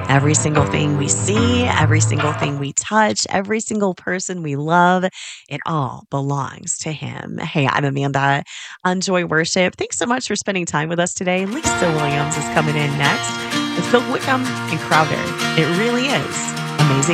Every single thing we see, every single thing we touch, every single person we love, it all belongs to Him. Hey, I'm Amanda. Enjoy worship. Thanks so much for spending time with us today. Lisa Williams is coming in next with Phil Wickham and Crowder. It really is amazing.